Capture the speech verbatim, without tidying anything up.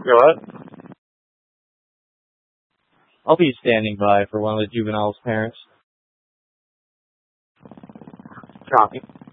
You what? I'll be standing by for one of the juvenile's parents. Copy.